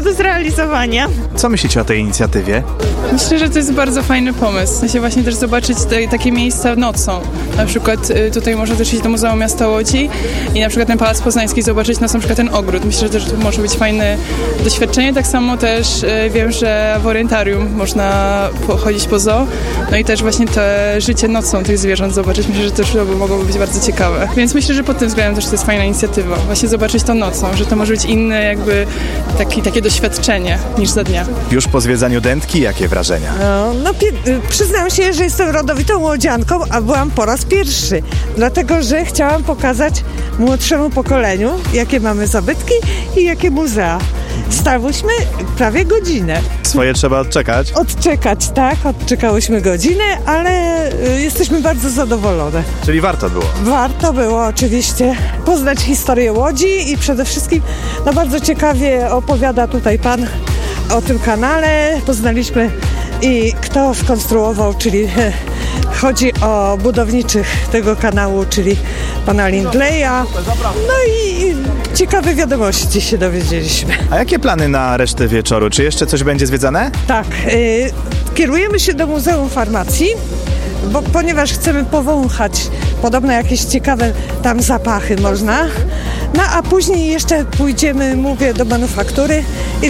do zrealizowania. Co myślicie o tej inicjatywie? Myślę, że to jest bardzo fajny pomysł. W sensie właśnie też zobaczyć takie miejsca nocą. Na przykład tutaj można też iść do Muzeum Miasta Łodzi i na przykład ten Pałac Poznański zobaczyć na przykład ten ogród. Myślę, że też to może być fajne doświadczenie. Tak samo też wiem, że w Orientarium można chodzić po zoo. No i też właśnie to życie nocą tych zwierząt zobaczyć. Myślę, że też to mogłoby być bardzo ciekawe. Więc myślę, że pod tym względem też to jest fajna inicjatywa. Właśnie zobaczyć to nocą, że to może być inne jakby takie doświadczenie niż za dnia. Już po zwiedzaniu Dętki, jakie wrażenia? Przyznam się, że jestem rodowitą łodzianką, a byłam po raz pierwszy. Dlatego, że chciałam pokazać młodszemu pokoleniu, jakie mamy zabytki i jakie muzea. Stałyśmy prawie godzinę. Swoje trzeba odczekać? Odczekałyśmy godzinę, ale jesteśmy bardzo zadowolone. Czyli warto było? Warto było oczywiście poznać historię Łodzi i przede wszystkim bardzo ciekawie opowiada tutaj pan o tym kanale. Poznaliśmy i kto skonstruował, czyli chodzi o budowniczych tego kanału, czyli pana Lindleya. No i ciekawe wiadomości się dowiedzieliśmy. A jakie plany na resztę wieczoru? Czy jeszcze coś będzie zwiedzane? Tak, kierujemy się do Muzeum Farmacji, ponieważ chcemy powąchać podobno jakieś ciekawe tam zapachy można. No a później jeszcze pójdziemy, do manufaktury i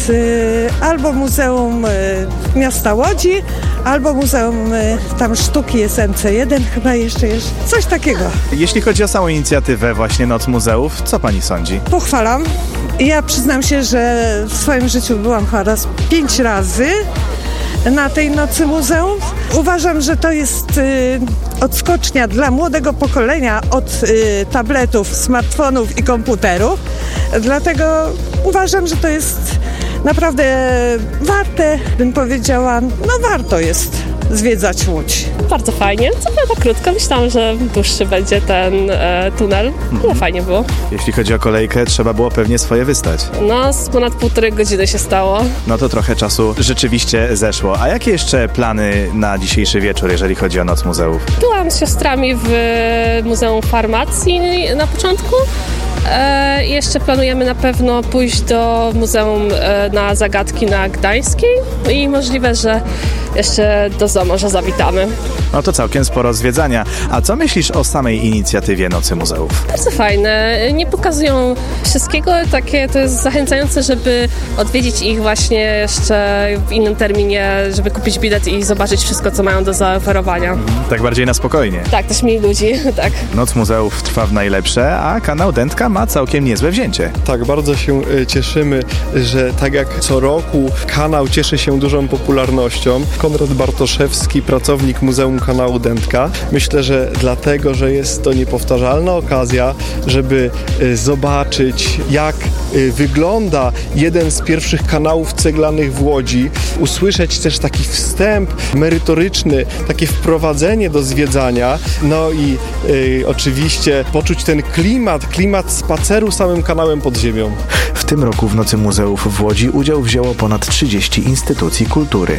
albo Muzeum Miasta Łodzi, albo Muzeum tam Sztuki jest MC1, chyba jeszcze coś takiego. Jeśli chodzi o samą inicjatywę właśnie Noc Muzeów, co pani sądzi? Pochwalam. Ja przyznam się, że w swoim życiu byłam chyba 5 razy na tej Nocy Muzeów. Uważam, że to jest odskocznia dla młodego pokolenia od tabletów, smartfonów i komputerów. Dlatego uważam, że to jest naprawdę warte, bym powiedziała, warto jest zwiedzać Łódź. Bardzo fajnie. Co prawda krótko. Myślałam, że dłuższy będzie ten tunel. Ale fajnie było. Jeśli chodzi o kolejkę, trzeba było pewnie swoje wystać. No, z ponad 1,5 godziny się stało. No to trochę czasu rzeczywiście zeszło. A jakie jeszcze plany na dzisiejszy wieczór, jeżeli chodzi o Noc Muzeów? Byłam z siostrami w Muzeum Farmacji na początku. Jeszcze planujemy na pewno pójść do Muzeum na Zagadki na Gdańskiej i możliwe, że jeszcze do zoo może zawitamy. No to całkiem sporo zwiedzania. A co myślisz o samej inicjatywie Nocy Muzeów? Bardzo fajne. Nie pokazują wszystkiego. To jest zachęcające, żeby odwiedzić ich właśnie jeszcze w innym terminie, żeby kupić bilet i zobaczyć wszystko, co mają do zaoferowania. Tak bardziej na spokojnie. Tak, też mniej ludzi, tak. Noc Muzeów trwa w najlepsze, a kanał Dętka ma całkiem niezłe wzięcie. Tak, bardzo się cieszymy, że tak jak co roku kanał cieszy się dużą popularnością. Konrad Bartoszewski, pracownik Muzeum Kanału Dętka. Myślę, że dlatego, że jest to niepowtarzalna okazja, żeby zobaczyć, jak wygląda jeden z pierwszych kanałów ceglanych w Łodzi, usłyszeć też taki wstęp merytoryczny, takie wprowadzenie do zwiedzania, no i oczywiście poczuć ten klimat spaceru samym kanałem pod ziemią. W tym roku w Nocy Muzeów w Łodzi udział wzięło ponad 30 instytucji kultury.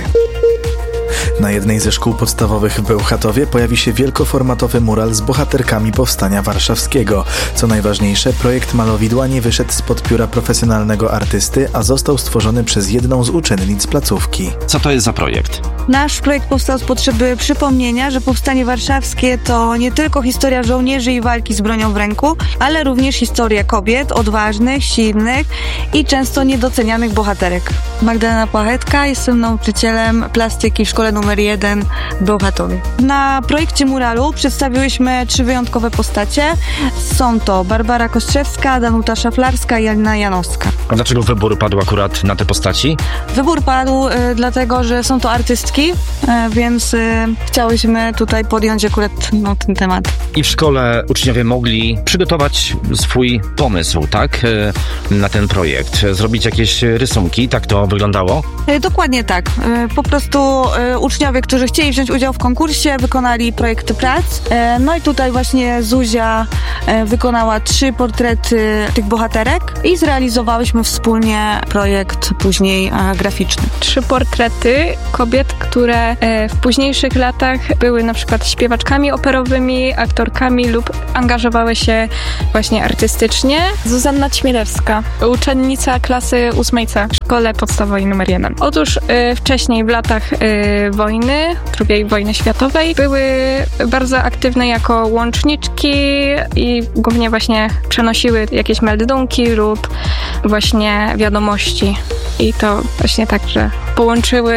Na jednej ze szkół podstawowych w Bełchatowie pojawi się wielkoformatowy mural z bohaterkami Powstania Warszawskiego. Co najważniejsze, projekt malowidła nie wyszedł spod pióra profesjonalnego artysty, a został stworzony przez jedną z uczennic placówki. Co to jest za projekt? Nasz projekt powstał z potrzeby przypomnienia, że Powstanie Warszawskie to nie tylko historia żołnierzy i walki z bronią w ręku, ale również historia kobiet, odważnych, silnych i często niedocenianych bohaterek. Magdalena Płachetka, jestem nauczycielem plastyki w szkole numer 1 w Bełchatowie. Na projekcie muralu przedstawiłyśmy 3 wyjątkowe postacie. Są to Barbara Kostrzewska, Danuta Szaflarska i Alina Janowska. A dlaczego wybór padł akurat na te postaci? Wybór padł dlatego, że są to artystki, więc chciałyśmy tutaj podjąć akurat ten temat. I w szkole uczniowie mogli przygotować swój pomysł, tak? Na ten projekt. Zrobić jakieś rysunki, tak to wyglądało? Dokładnie tak. Po prostu uczniowie, którzy chcieli wziąć udział w konkursie, wykonali projekty prac. No i tutaj właśnie Zuzia wykonała 3 portrety tych bohaterek i zrealizowałyśmy wspólnie projekt później graficzny. 3 portrety kobiet, które w późniejszych latach były na przykład śpiewaczkami operowymi, aktorkami lub angażowały się właśnie artystycznie. Zuzanna Ćmielewska, uczennica klasy 8C w szkole podstawowej nr 1. Otóż wcześniej w latach wojny, II wojny światowej, były bardzo aktywne jako łączniczki i głównie właśnie przenosiły jakieś meldunki lub właśnie wiadomości. I to właśnie tak, że połączyły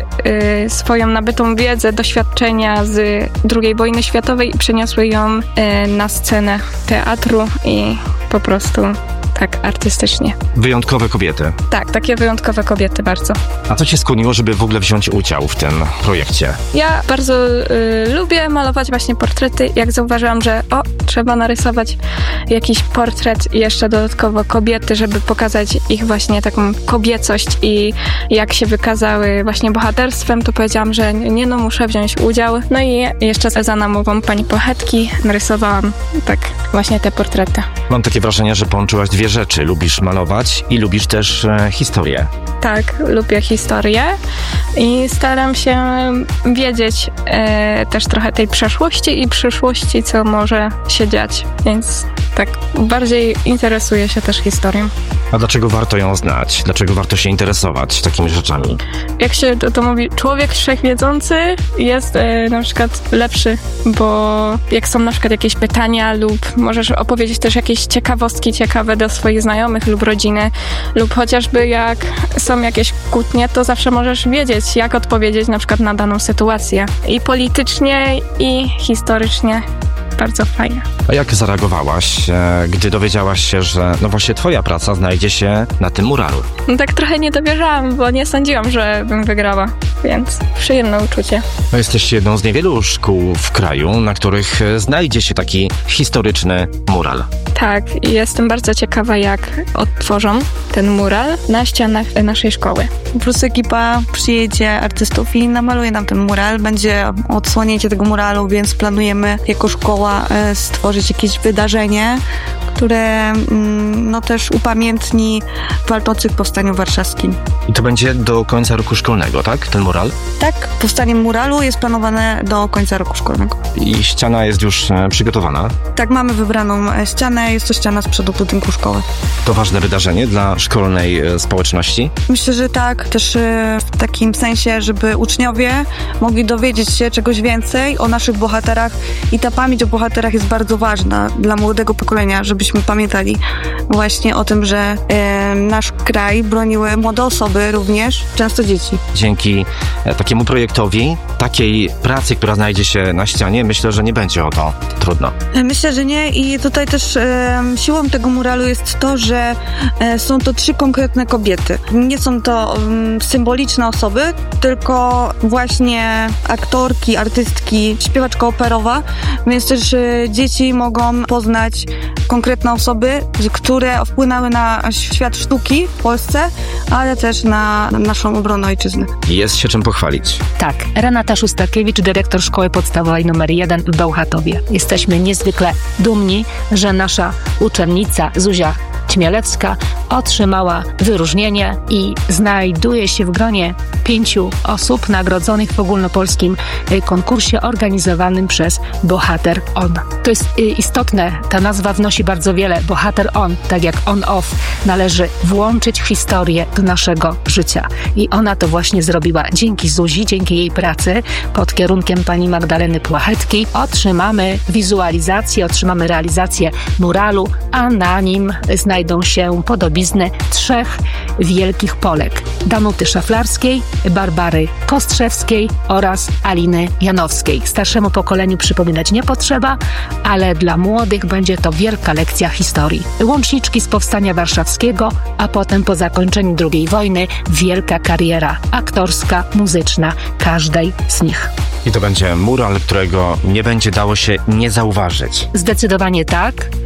swoją nabytą wiedzę, doświadczenia z II wojny światowej i przeniosły ją na scenę teatru i po prostu tak artystycznie. Wyjątkowe kobiety. Tak, takie wyjątkowe kobiety bardzo. A co cię skłoniło, żeby w ogóle wziąć udział w tym projekcie? Ja bardzo lubię malować właśnie portrety. Jak zauważyłam, że trzeba narysować jakiś portret i jeszcze dodatkowo kobiety, żeby pokazać ich właśnie taką kobiecość i jak się wykazały właśnie bohaterstwem, to powiedziałam, że muszę wziąć udział. No i jeszcze za namową pani Płachetki narysowałam tak właśnie te portrety. Mam takie wrażenie, że połączyłaś dwie rzeczy. Lubisz malować i lubisz też historię. Tak, lubię historię i staram się wiedzieć też trochę tej przeszłości i przyszłości, co może się dziać. Więc tak, bardziej interesuję się też historią. A dlaczego warto ją znać? Dlaczego warto się interesować takimi rzeczami? Jak się to mówi, człowiek wszechwiedzący jest na przykład lepszy, bo jak są na przykład jakieś pytania lub możesz opowiedzieć też jakieś ciekawostki ciekawe do swoich znajomych lub rodziny, lub chociażby jak są jakieś kłótnie, to zawsze możesz wiedzieć, jak odpowiedzieć na przykład na daną sytuację. I politycznie, i historycznie. Bardzo fajne. A jak zareagowałaś, gdy dowiedziałaś się, że właśnie twoja praca znajdzie się na tym muralu? No tak trochę nie dowierzałam, bo nie sądziłam, że bym wygrała, więc przyjemne uczucie. Jesteś jedną z niewielu szkół w kraju, na których znajdzie się taki historyczny mural. Tak, i jestem bardzo ciekawa, jak odtworzą ten mural na ścianach naszej szkoły. Po prostu ekipa przyjedzie artystów i namaluje nam ten mural. Będzie odsłonięcie tego muralu, więc planujemy jako szkoła stworzyć jakieś wydarzenie, które też upamiętni walczących w Powstaniu Warszawskim. I to będzie do końca roku szkolnego, tak? Ten mural? Tak, powstanie muralu jest planowane do końca roku szkolnego. I ściana jest już przygotowana? Tak, mamy wybraną ścianę, jest to ściana z przodu budynku szkoły. To ważne wydarzenie dla szkolnej społeczności? Myślę, że tak, też w takim sensie, żeby uczniowie mogli dowiedzieć się czegoś więcej o naszych bohaterach i ta pamięć o bohaterach jest bardzo ważna dla młodego pokolenia, żebyśmy pamiętali właśnie o tym, że nasz kraj broniły młode osoby również, często dzieci. Dzięki takiemu projektowi, takiej pracy, która znajdzie się na ścianie, myślę, że nie będzie o to trudno. Myślę, że nie i tutaj też siłą tego muralu jest to, że są to 3 konkretne kobiety. Nie są to symboliczne osoby, tylko właśnie aktorki, artystki, śpiewaczka operowa, więc też dzieci mogą poznać konkretne osoby, które wpłynęły na świat sztuki w Polsce, ale też na naszą obronę ojczyzny. Jest się czym pochwalić. Tak, Renata Szustakiewicz, dyrektor Szkoły Podstawowej nr 1 w Bełchatowie. Jesteśmy niezwykle dumni, że nasza uczennica Zuzia Ćmielewska otrzymała wyróżnienie i znajduje się w gronie 5 osób nagrodzonych w ogólnopolskim konkursie organizowanym przez Bohater On. To jest istotne, ta nazwa wnosi bardzo wiele. Bohater On, tak jak on-off, należy włączyć historię do naszego życia. I ona to właśnie zrobiła. Dzięki Zuzi, dzięki jej pracy pod kierunkiem pani Magdaleny Płachetki otrzymamy wizualizację, otrzymamy realizację muralu, a na nim znajdą się podobizny 3 wielkich Polek. Danuty Szaflarskiej, Barbary Kostrzewskiej oraz Aliny Janowskiej. Starszemu pokoleniu przypominać nie potrzeba, ale dla młodych będzie to wielka lekcja historii. Łączniczki z Powstania Warszawskiego, a potem po zakończeniu II wojny wielka kariera aktorska, muzyczna każdej z nich. I to będzie mural, którego nie będzie dało się nie zauważyć. Zdecydowanie tak.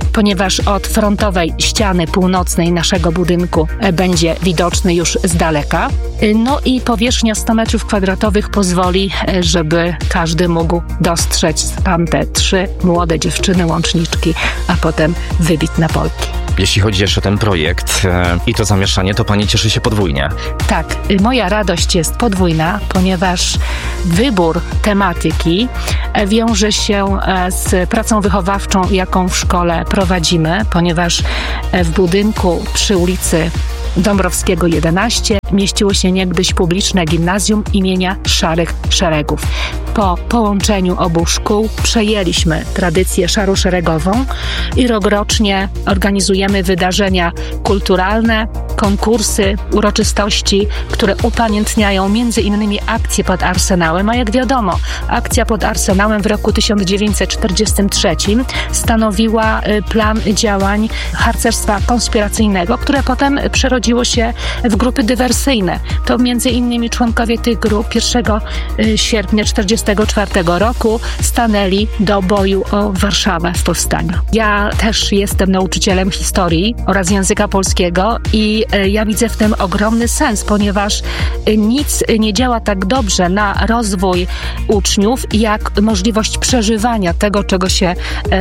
ponieważ od frontowej ściany północnej naszego budynku będzie widoczny już z daleka. No i powierzchnia 100 m2 pozwoli, żeby każdy mógł dostrzec tam te 3 młode dziewczyny, łączniczki, a potem wybitne Polki. Jeśli chodzi jeszcze o ten projekt i to zamieszanie, to pani cieszy się podwójnie. Tak, moja radość jest podwójna, ponieważ wybór tematyki wiąże się z pracą wychowawczą, jaką w szkole prowadzimy, ponieważ w budynku przy ulicy Dąbrowskiego 11 mieściło się niegdyś publiczne gimnazjum imienia Szarych Szeregów. Po połączeniu obu szkół przejęliśmy tradycję szaroszeregową i rokrocznie organizujemy wydarzenia kulturalne, konkursy, uroczystości, które upamiętniają między innymi akcję pod Arsenałem, a jak wiadomo, akcja pod Arsenałem w roku 1943 stanowiła plan działań harcerstwa konspiracyjnego, które potem przerodziło się w grupy dywersyjne. To między innymi członkowie tych grup 1 sierpnia 1944 roku stanęli do boju o Warszawę w powstaniu. Ja też jestem nauczycielem historii oraz języka polskiego i ja widzę w tym ogromny sens, ponieważ nic nie działa tak dobrze na rozwój uczniów, jak możliwość przeżywania tego, czego się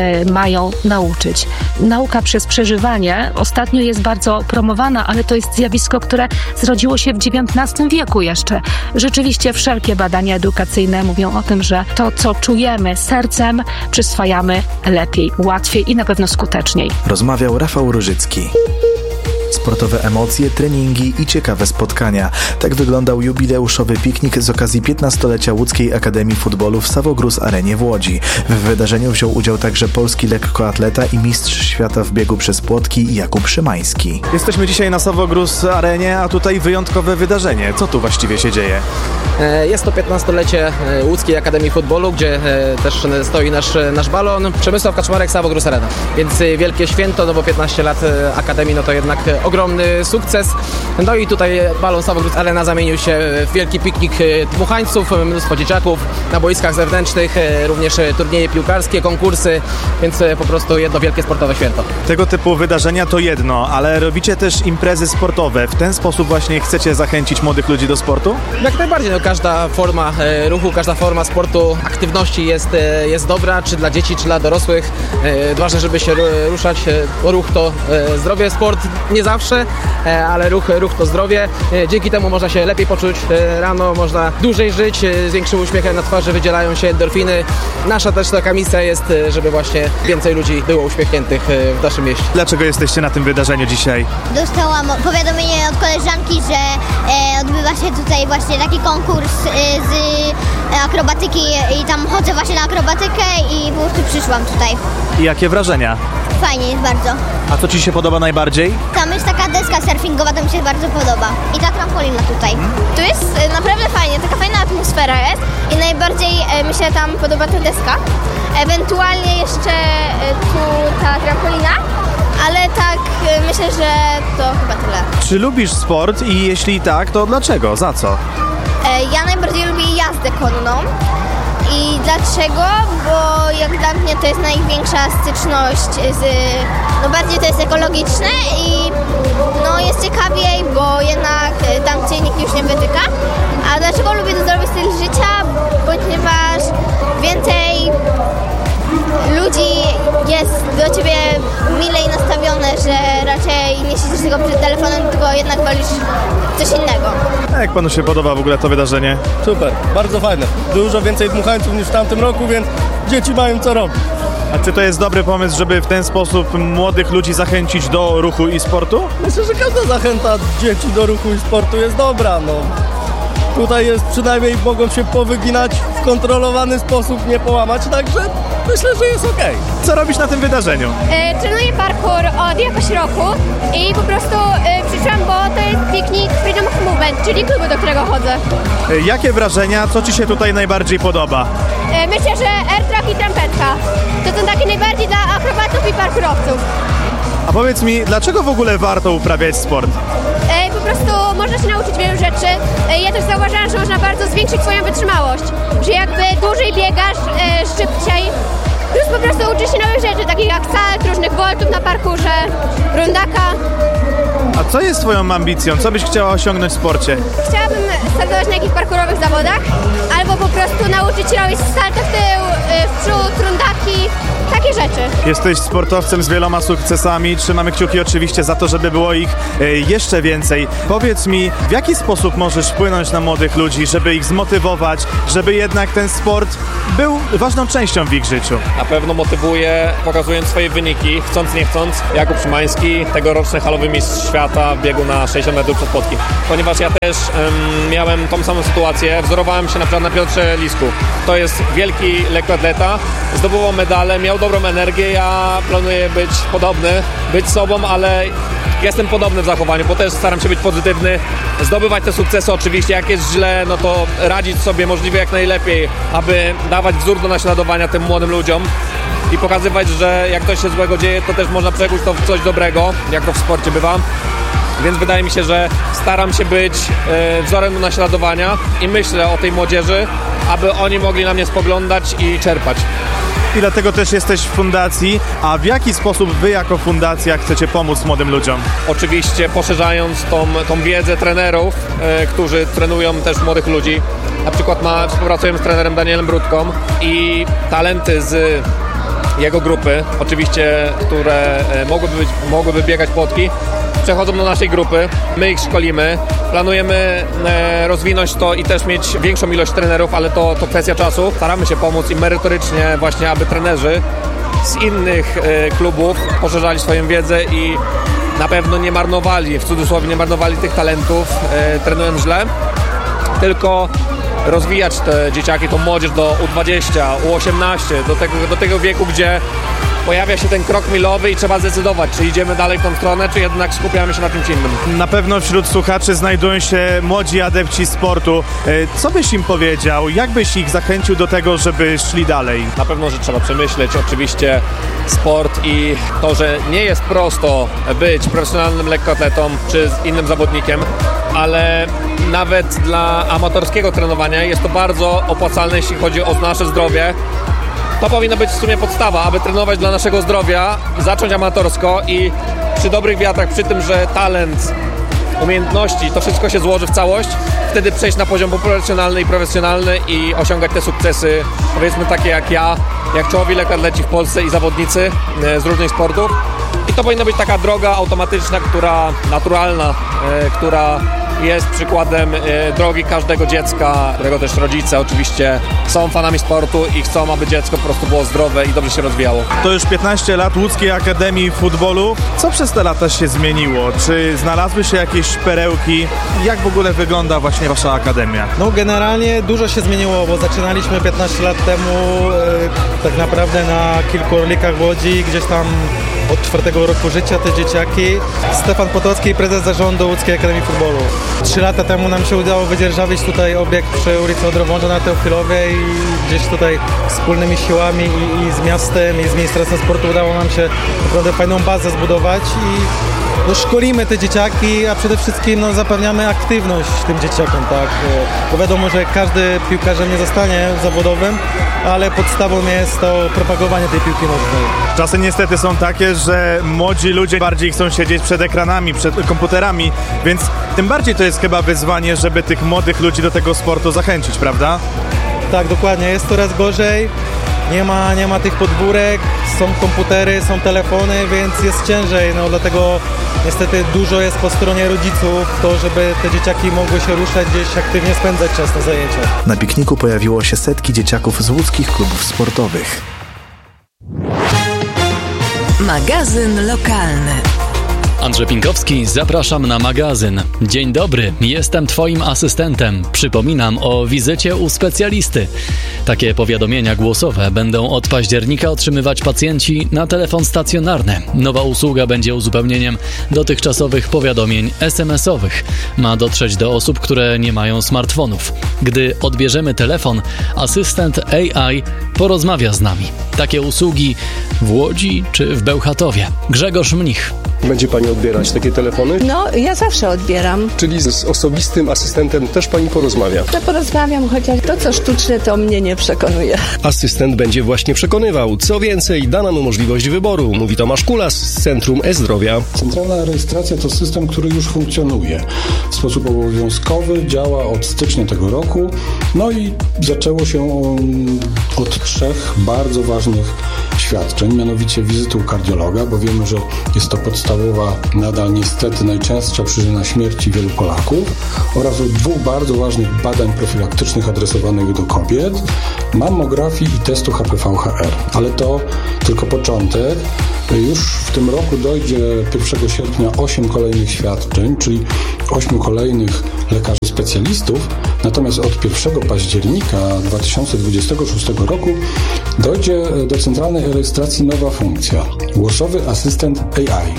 mają nauczyć. Nauka przez przeżywanie ostatnio jest bardzo promowana, ale to jest zjawisko, które zrodziło się w XIX wieku jeszcze. Rzeczywiście wszelkie badania edukacyjne mówią o tym, że to, co czujemy sercem, przyswajamy lepiej, łatwiej i na pewno skuteczniej. Rozmawiał Rafał Różycki. Sportowe emocje, treningi i ciekawe spotkania. Tak wyglądał jubileuszowy piknik z okazji 15-lecia Łódzkiej Akademii Futbolu w Sawogróz Arenie w Łodzi. W wydarzeniu wziął udział także polski lekkoatleta i mistrz świata w biegu przez płotki Jakub Szymański. Jesteśmy dzisiaj na Sawogróz Arenie, a tutaj wyjątkowe wydarzenie. Co tu właściwie się dzieje? Jest to 15-lecie Łódzkiej Akademii Futbolu, gdzie też stoi nasz balon. Przemysław Kaczmarek, Sawogróz Arena. Więc wielkie święto, no bo 15 lat Akademii, no to jednak ogromny sukces. No i tutaj balon Sawogróz Arena zamienił się w wielki piknik dmuchańców, mnóstwo dzieciaków na boiskach zewnętrznych, również turnieje piłkarskie, konkursy, więc po prostu jedno wielkie sportowe święto. Tego typu wydarzenia to jedno, ale robicie też imprezy sportowe. W ten sposób właśnie chcecie zachęcić młodych ludzi do sportu? Jak najbardziej. No, każda forma ruchu, każda forma sportu, aktywności jest dobra, czy dla dzieci, czy dla dorosłych. Ważne, żeby się ruszać. Ruch to zdrowie, sport nie zawsze, ale ruch to zdrowie. Dzięki temu można się lepiej poczuć rano, można dłużej żyć, z większym uśmiechem na twarzy wydzielają się endorfiny. Nasza też taka misja jest, żeby właśnie więcej ludzi było uśmiechniętych w naszym mieście. Dlaczego jesteście na tym wydarzeniu dzisiaj? Dostałam powiadomienie od koleżanki, że odbywa się tutaj właśnie taki konkurs z akrobatyki i tam chodzę właśnie na akrobatykę i po prostu przyszłam tutaj. I jakie wrażenia? Fajnie jest bardzo. A co Ci się podoba najbardziej? Tam jest taka deska surfingowa, to mi się bardzo podoba. I ta trampolina tutaj. Tu jest naprawdę fajnie, taka fajna atmosfera jest i najbardziej mi się tam podoba ta deska. Ewentualnie jeszcze tu ta trampolina, ale tak myślę, że to chyba tyle. Czy lubisz sport i jeśli tak, to dlaczego? Za co? Ja najbardziej lubię jazdę konną. I dlaczego? Bo jak dla mnie to jest największa styczność no bardziej to jest ekologiczne i no jest ciekawiej, bo jednak tam cię nikt już nie wytyka. A dlaczego lubię zdrowy styl życia? Ponieważ więcej ludzi jest do ciebie milej nastawione, że raczej nie siedzisz tylko przed telefonem, tylko jednak wolisz coś innego. A jak panu się podoba w ogóle to wydarzenie? Super, bardzo fajne. Dużo więcej dmuchańców niż w tamtym roku, więc dzieci mają co robić. A czy to jest dobry pomysł, żeby w ten sposób młodych ludzi zachęcić do ruchu i sportu? Myślę, że każda zachęta dzieci do ruchu i sportu jest dobra, no. Tutaj jest przynajmniej mogą się powyginać w kontrolowany sposób, nie połamać, także myślę, że jest okej. Co robisz na tym wydarzeniu? Trenuję parkour od jakoś roku i po prostu przyszłam, bo to jest piknik Freedom of Movement, czyli klubu, do którego chodzę. Jakie wrażenia? Co Ci się tutaj najbardziej podoba? Myślę, że airtrack i trampetka. To są takie najbardziej dla akrobatów i parkurowców. A powiedz mi, dlaczego w ogóle warto uprawiać sport? Po prostu można się nauczyć wielu rzeczy. Ja też zauważyłam, że można bardzo zwiększyć swoją wytrzymałość. Że jakby dłużej biegasz, szybciej, plus po prostu uczysz się nowych rzeczy, takich jak salt, różnych voltów na parkurze, rundaka. A co jest twoją ambicją? Co byś chciała osiągnąć w sporcie? Chciałabym startować na jakichś parkurowych zawodach, albo po prostu nauczyć się robić salto w tył, w przód, rundaki, takie rzeczy. Jesteś sportowcem z wieloma sukcesami, trzymamy kciuki oczywiście za to, żeby było ich jeszcze więcej. Powiedz mi, w jaki sposób możesz wpłynąć na młodych ludzi, żeby ich zmotywować, żeby jednak ten sport był ważną częścią w ich życiu? Na pewno motywuje, pokazując swoje wyniki, chcąc nie chcąc. Jakub Szymański, tegoroczny halowy mistrz świata w biegu na 60 metrów przed płotki. Ponieważ ja też miałem tą samą sytuację, wzorowałem się na przykład na Piotrze Lisku. To jest wielki lekkoatleta, zdobywał medale, miał dobrą energię, ja planuję być podobny, być sobą, ale jestem podobny w zachowaniu, bo też staram się być pozytywny, zdobywać te sukcesy oczywiście, jak jest źle, no to radzić sobie możliwie jak najlepiej, aby dawać wzór do naśladowania tym młodym ludziom i pokazywać, że jak coś się złego dzieje, to też można przekuć to w coś dobrego, jak to w sporcie bywa. Więc wydaje mi się, że staram się być wzorem do naśladowania i myślę o tej młodzieży, aby oni mogli na mnie spoglądać i czerpać. I dlatego też jesteś w fundacji, a w jaki sposób wy jako fundacja chcecie pomóc młodym ludziom? Oczywiście poszerzając tą wiedzę trenerów, którzy trenują też młodych ludzi. Na przykład współpracujemy z trenerem Danielem Brudką i talenty z jego grupy, oczywiście, które mogłyby biegać płotki, przechodzą do naszej grupy, my ich szkolimy, planujemy rozwinąć to i też mieć większą ilość trenerów, ale to kwestia czasu. Staramy się pomóc im merytorycznie właśnie, aby trenerzy z innych klubów poszerzali swoją wiedzę i na pewno nie marnowali, w cudzysłowie nie marnowali tych talentów, trenując źle, tylko rozwijać te dzieciaki, tą młodzież do U20, U18, do tego wieku, gdzie pojawia się ten krok milowy i trzeba zdecydować, czy idziemy dalej w tą stronę, czy jednak skupiamy się na czymś innym. Na pewno wśród słuchaczy znajdują się młodzi adepci sportu. Co byś im powiedział? Jak byś ich zachęcił do tego, żeby szli dalej? Na pewno, że trzeba przemyśleć oczywiście sport i to, że nie jest prosto być profesjonalnym lekkoatletą czy z innym zawodnikiem, ale nawet dla amatorskiego trenowania jest to bardzo opłacalne, jeśli chodzi o nasze zdrowie. To powinna być w sumie podstawa, aby trenować dla naszego zdrowia, zacząć amatorsko i przy dobrych wiatrach, przy tym, że talent, umiejętności, to wszystko się złoży w całość, wtedy przejść na poziom profesjonalny i profesjonalny i osiągać te sukcesy, powiedzmy takie jak ja, jak czołowi lekkoatleci w Polsce i zawodnicy z różnych sportów. I to powinna być taka droga automatyczna, naturalna, która jest przykładem drogi każdego dziecka, którego też rodzice oczywiście są fanami sportu i chcą, aby dziecko po prostu było zdrowe i dobrze się rozwijało. To już 15 lat Łódzkiej Akademii Futbolu. Co przez te lata się zmieniło? Czy znalazły się jakieś perełki? Jak w ogóle wygląda właśnie wasza akademia? No generalnie dużo się zmieniło, bo zaczynaliśmy 15 lat temu tak naprawdę na kilku orlikach w Łodzi, gdzieś tam od 4 roku życia te dzieciaki. Stefan Potocki, prezes zarządu Łódzkiej Akademii Futbolu. 3 lata temu nam się udało wydzierżawić tutaj obiekt przy ulicy Odrowąża na Teofilowie i gdzieś tutaj wspólnymi siłami i z miastem, i z Ministerstwem Sportu udało nam się naprawdę fajną bazę zbudować i szkolimy te dzieciaki, a przede wszystkim zapewniamy aktywność tym dzieciakom, tak? Bo wiadomo, że każdy piłkarzem nie zostanie zawodowym, ale podstawą jest to propagowanie tej piłki nożnej. Czasy niestety są takie, że młodzi ludzie bardziej chcą siedzieć przed ekranami, przed komputerami, więc tym bardziej to jest chyba wyzwanie, żeby tych młodych ludzi do tego sportu zachęcić, prawda? Tak, dokładnie. Jest coraz gorzej. Nie ma tych podwórek, są komputery, są telefony, więc jest ciężej, dlatego niestety dużo jest po stronie rodziców, to żeby te dzieciaki mogły się ruszać gdzieś, aktywnie spędzać czas na zajęciach. Na pikniku pojawiło się setki dzieciaków z łódzkich klubów sportowych. Magazyn lokalny. Andrzej Pinkowski, zapraszam na magazyn. Dzień dobry, jestem Twoim asystentem. Przypominam o wizycie u specjalisty. Takie powiadomienia głosowe będą od października otrzymywać pacjenci na telefon stacjonarny. Nowa usługa będzie uzupełnieniem dotychczasowych powiadomień SMS-owych. Ma dotrzeć do osób, które nie mają smartfonów. Gdy odbierzemy telefon, asystent AI porozmawia z nami. Takie usługi w Łodzi czy w Bełchatowie. Grzegorz Mnich. Będzie Pani odbierać takie telefony? No, ja zawsze odbieram. Czyli z osobistym asystentem też Pani porozmawia? Ja porozmawiam, chociaż to, co sztuczne, to mnie nie przekonuje. Asystent będzie właśnie przekonywał. Co więcej, da nam możliwość wyboru, mówi Tomasz Kulas z Centrum E-Zdrowia. Centralna rejestracja to system, który już funkcjonuje. W sposób obowiązkowy działa od stycznia tego roku. No i zaczęło się od 3 bardzo ważnych świadczeń, mianowicie wizyty u kardiologa, bo wiemy, że jest to podstawowa, nadal niestety najczęstsza przyczyna śmierci wielu Polaków, oraz od 2 bardzo ważnych badań profilaktycznych adresowanych do kobiet, mammografii i testu HPV-HR. Ale to tylko początek. Już w tym roku dojdzie 1 sierpnia 8 kolejnych świadczeń, czyli 8 kolejnych lekarzy specjalistów. Natomiast od 1 października 2026 roku dojdzie do centralnej rejestracji nowa funkcja – głosowy asystent AI.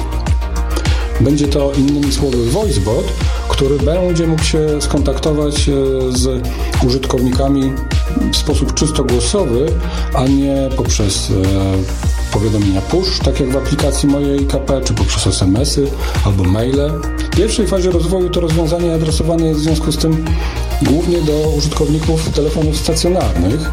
Będzie to innymi słowy voicebot, który będzie mógł się skontaktować z użytkownikami w sposób czysto głosowy, a nie poprzez powiadomienia push, tak jak w aplikacji Moje IKP, czy poprzez SMS-y albo maile. W pierwszej fazie rozwoju to rozwiązanie adresowane jest w związku z tym głównie do użytkowników telefonów stacjonarnych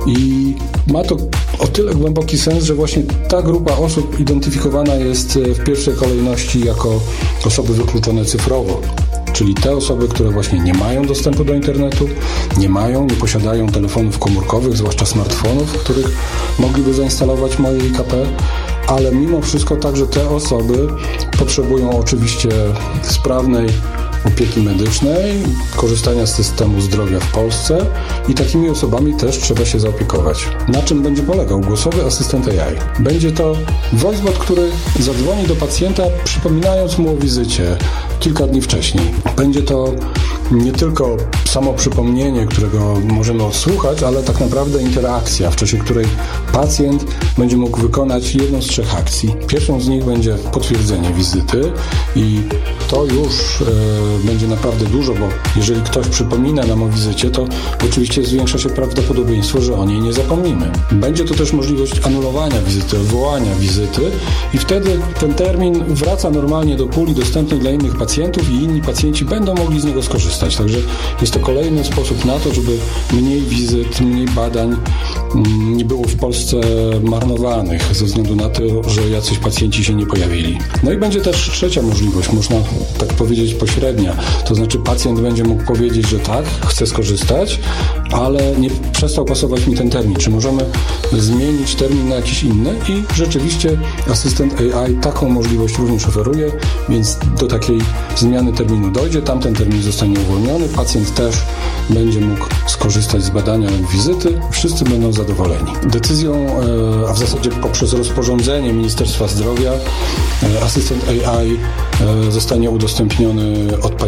i ma to o tyle głęboki sens, że właśnie ta grupa osób identyfikowana jest w pierwszej kolejności jako osoby wykluczone cyfrowo. Czyli te osoby, które właśnie nie mają dostępu do internetu, nie posiadają telefonów komórkowych, zwłaszcza smartfonów, w których mogliby zainstalować Moje IKP, ale mimo wszystko także te osoby potrzebują oczywiście sprawnej opieki medycznej, korzystania z systemu zdrowia w Polsce i takimi osobami też trzeba się zaopiekować. Na czym będzie polegał głosowy asystent AI? Będzie to voicebot, który zadzwoni do pacjenta, przypominając mu o wizycie kilka dni wcześniej. Będzie to nie tylko samo przypomnienie, którego możemy odsłuchać, ale tak naprawdę interakcja, w czasie której pacjent będzie mógł wykonać jedną z 3 akcji. Pierwszą z nich będzie potwierdzenie wizyty i to już będzie naprawdę dużo, bo jeżeli ktoś przypomina nam o wizycie, to oczywiście zwiększa się prawdopodobieństwo, że o niej nie zapomnimy. Będzie to też możliwość anulowania wizyty, odwołania wizyty i wtedy ten termin wraca normalnie do puli dostępnej dla innych pacjentów i inni pacjenci będą mogli z niego skorzystać. Także jest to kolejny sposób na to, żeby mniej wizyt, mniej badań nie było w Polsce marnowanych ze względu na to, że jacyś pacjenci się nie pojawili. No i będzie też trzecia możliwość, można tak powiedzieć pośrednia, to znaczy pacjent będzie mógł powiedzieć, że tak, chce skorzystać, ale nie przestał pasować mi ten termin. Czy możemy zmienić termin na jakiś inny? I rzeczywiście asystent AI taką możliwość również oferuje, więc do takiej zmiany terminu dojdzie, tamten termin zostanie uwolniony, pacjent też będzie mógł skorzystać z badania lub wizyty, wszyscy będą zadowoleni. Decyzją, a w zasadzie poprzez rozporządzenie Ministerstwa Zdrowia, asystent AI zostanie udostępniony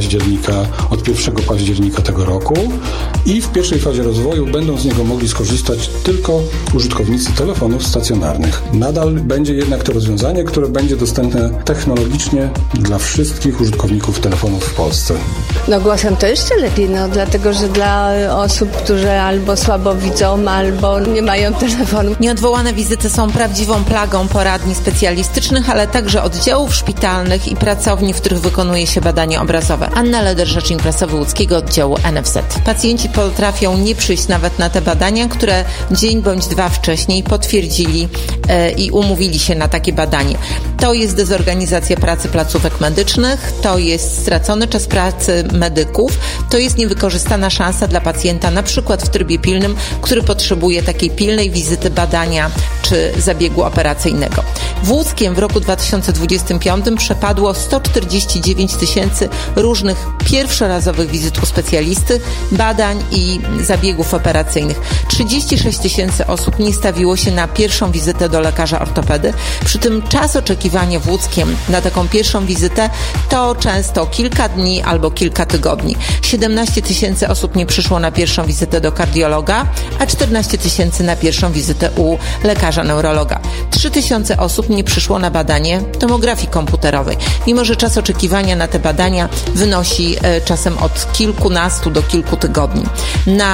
od 1 października tego roku i w pierwszej fazie rozwoju będą z niego mogli skorzystać tylko użytkownicy telefonów stacjonarnych. Nadal będzie jednak to rozwiązanie, które będzie dostępne technologicznie dla wszystkich użytkowników telefonów w Polsce. No głosem to jeszcze lepiej, dlatego, że dla osób, które albo słabo widzą, albo nie mają telefonu. Nieodwołane wizyty są prawdziwą plagą poradni specjalistycznych, ale także oddziałów szpitalnych i pracowni, w których wykonuje się badania obrazowe. Anna Leder, rzecznik prasowy łódzkiego oddziału NFZ. Pacjenci potrafią nie przyjść nawet na te badania, które dzień bądź 2 wcześniej potwierdzili i umówili się na takie badanie. To jest dezorganizacja pracy placówek medycznych, to jest stracony czas pracy medyków, to jest niewykorzystana szansa dla pacjenta, na przykład w trybie pilnym, który potrzebuje takiej pilnej wizyty, badania czy zabiegu operacyjnego. W Łódzkiem w roku 2025 przepadło 149 tysięcy różnych pierwszorazowych wizyt u specjalisty, badań i zabiegów operacyjnych. 36 tysięcy osób nie stawiło się na pierwszą wizytę do lekarza ortopedy. Przy tym czas oczekiwania w Łódzkiem na taką pierwszą wizytę to często kilka dni albo kilka tygodni. 17 tysięcy osób nie przyszło na pierwszą wizytę do kardiologa, a 14 tysięcy na pierwszą wizytę u lekarza neurologa. 3 tysiące osób nie przyszło na badanie tomografii komputerowej, mimo że czas oczekiwania na te badania wynosi czasem od kilkunastu do kilku tygodni. Na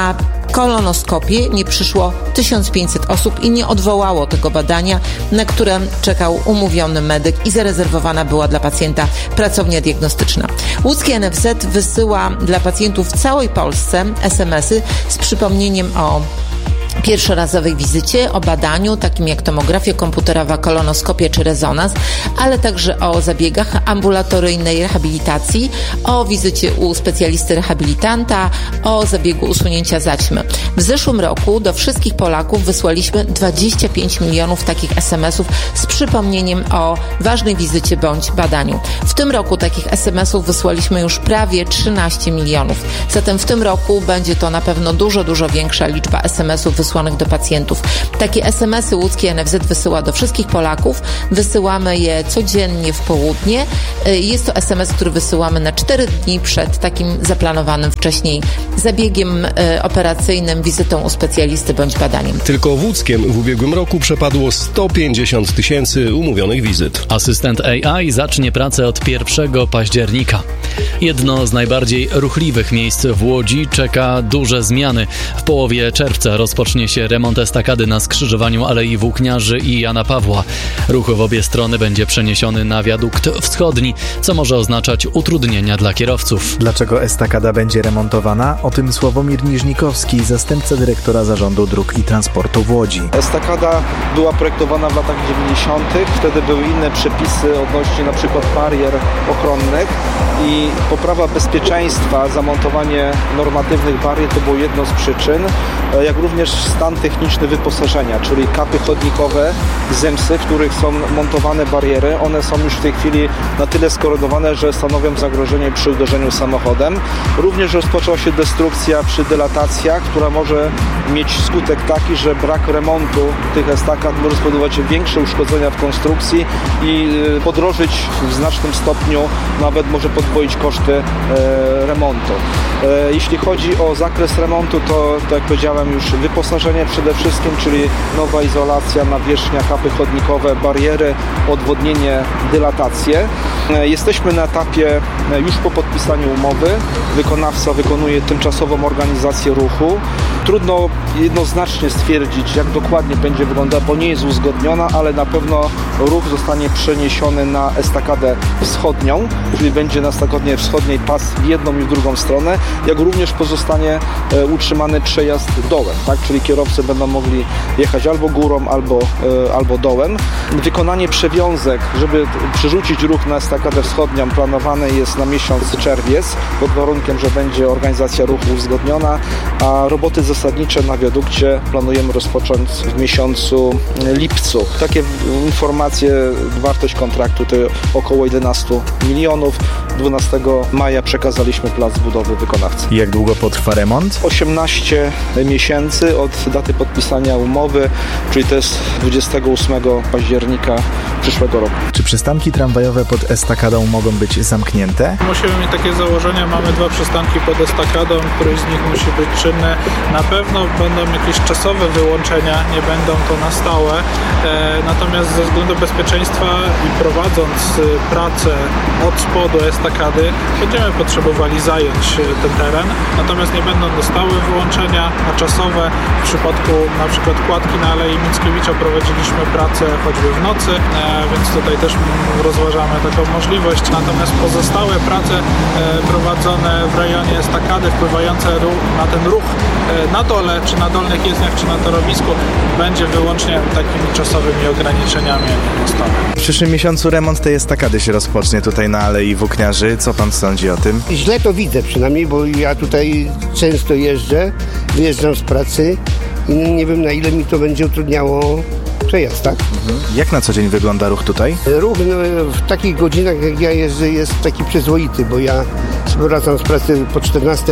kolonoskopię nie przyszło 1500 osób i nie odwołało tego badania, na które czekał umówiony medyk i zarezerwowana była dla pacjenta pracownia diagnostyczna. Łódzkie NFZ wysyła dla pacjentów w całej Polsce SMS-y z przypomnieniem o pierwszorazowej wizycie, o badaniu, takim jak tomografia komputerowa, kolonoskopia czy rezonans, ale także o zabiegach ambulatoryjnej rehabilitacji, o wizycie u specjalisty rehabilitanta, o zabiegu usunięcia zaćmy. W zeszłym roku do wszystkich Polaków wysłaliśmy 25 milionów takich SMS-ów z przypomnieniem o ważnej wizycie bądź badaniu. W tym roku takich SMS-ów wysłaliśmy już prawie 13 milionów. Zatem w tym roku będzie to na pewno dużo większa liczba SMS-ów wysłanych do pacjentów. Takie SMS-y łódzkie NFZ wysyła do wszystkich Polaków. Wysyłamy je codziennie w południe. Jest to SMS, który wysyłamy na 4 dni przed takim zaplanowanym wcześniej zabiegiem operacyjnym, wizytą u specjalisty bądź badaniem. Tylko w Łódzkiem w ubiegłym roku przepadło 150 000 umówionych wizyt. Asystent AI zacznie pracę od 1 października. Jedno z najbardziej ruchliwych miejsc w Łodzi czeka duże zmiany. W połowie czerwca rozpocznie się remont estakady na skrzyżowaniu Alei Włókniarzy i Jana Pawła. Ruch w obie strony będzie przeniesiony na wiadukt wschodni, co może oznaczać utrudnienia dla kierowców. Dlaczego estakada będzie remontowana? O tym Sławomir Niżnikowski, zastępca dyrektora Zarządu Dróg i Transportu w Łodzi. Estakada była projektowana w latach 90. Wtedy były inne przepisy odnośnie na przykład barier ochronnych i poprawa bezpieczeństwa, zamontowanie normatywnych barier to było jedno z przyczyn, jak również stan techniczny wyposażenia, czyli kapy chodnikowe, zemsy, w których są montowane bariery. One są już w tej chwili na tyle skorodowane, że stanowią zagrożenie przy uderzeniu samochodem. Również rozpoczęła się destrukcja przy dylatacjach, która może mieć skutek taki, że brak remontu tych estakad może spowodować większe uszkodzenia w konstrukcji i podrożyć w znacznym stopniu, nawet może podwoić koszty remontu. Jeśli chodzi o zakres remontu, to tak jak powiedziałem już wyposażenie przede wszystkim, czyli nowa izolacja, nawierzchnia, kapy chodnikowe, bariery, odwodnienie, dylatacje. Jesteśmy na etapie już po podpisaniu umowy. Wykonawca wykonuje tymczasową organizację ruchu. Trudno jednoznacznie stwierdzić, jak dokładnie będzie wyglądała, bo nie jest uzgodniona, ale na pewno ruch zostanie przeniesiony na estakadę wschodnią, czyli będzie na estakadzie wschodniej pas w jedną i w drugą stronę, jak również pozostanie utrzymany przejazd dołem, tak? Czyli kierowcy będą mogli jechać albo górą, albo dołem. Wykonanie przewiązek, żeby przerzucić ruch na estakadę wschodnią, planowane jest na miesiąc czerwiec, pod warunkiem, że będzie organizacja ruchu uzgodniona, a roboty zasadnicze na wiadukcie planujemy rozpocząć w miesiącu lipcu. Takie informacje, wartość kontraktu to około 11 milionów. 12 maja przekazaliśmy plac budowy wykonawcy. Jak długo potrwa remont? 18 miesięcy od daty podpisania umowy, czyli to jest 28 października przyszłego roku. Czy przystanki tramwajowe pod estakadą mogą być zamknięte? Musimy mieć takie założenia. Mamy 2 przystanki pod estakadą, któryś z nich musi być czynny. Na pewno będą jakieś czasowe wyłączenia, nie będą to na stałe. Natomiast ze względu bezpieczeństwa i prowadząc pracę od spodu estakady, będziemy potrzebowali zająć ten teren. Natomiast nie będą to stałe wyłączenia, a czasowe. W przypadku na przykład kładki na Alei Mickiewicza prowadziliśmy pracę choćby w nocy, więc tutaj też rozważamy taką możliwość. Natomiast pozostałe prace prowadzone w rejonie estakady, wpływające na ten ruch na dole, czy na dolnych jezdniach, czy na torowisku, będzie wyłącznie takimi czasowymi ograniczeniami, a nie stałe. W przyszłym miesiącu remont tej estakady się rozpocznie tutaj na Alei Włókniarzy. Co pan sądzi o tym? Źle to widzę przynajmniej, bo ja tutaj często jeżdżę, wyjeżdżam z pracy i nie wiem, na ile mi to będzie utrudniało przejazd, tak? Jak na co dzień wygląda ruch tutaj? Ruch w takich godzinach, jak ja jeżdżę, jest taki przyzwoity, bo ja wracam z pracy po 14,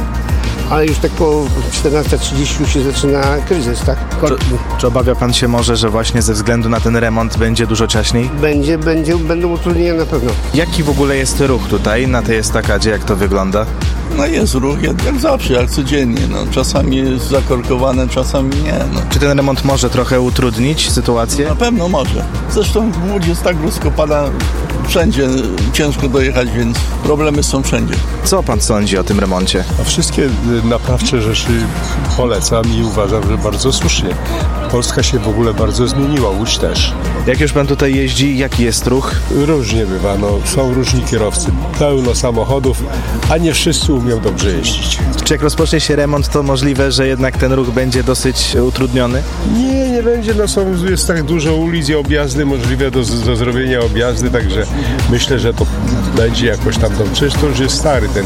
ale już tak po 14:30 się zaczyna kryzys, tak? Czy obawia pan się może, że właśnie ze względu na ten remont będzie dużo ciaśniej? Będą utrudnienia na pewno. Jaki w ogóle jest ruch tutaj, na tej estakadzie, jak to wygląda? No jest ruch jak zawsze, jak codziennie. No. Czasami jest zakorkowane, czasami nie. No. Czy ten remont może trochę utrudnić sytuację? Na pewno może. Zresztą Łódź jest tak rozkopana, wszędzie ciężko dojechać, więc problemy są wszędzie. Co pan sądzi o tym remoncie? Wszystkie naprawcze rzeczy polecam i uważam, że bardzo słusznie. Polska się w ogóle bardzo zmieniła, Łódź też. Jak już pan tutaj jeździ, jaki jest ruch? Różnie bywa, są różni kierowcy, pełno samochodów, a nie wszyscy umieją dobrze jeździć. Czy jak rozpocznie się remont, to możliwe, że jednak ten ruch będzie dosyć utrudniony? Nie będzie, jest tak dużo ulic i objazdy możliwe do zrobienia objazdy, także myślę, że to będzie jakoś tam dobrze. Przecież to już jest stary ten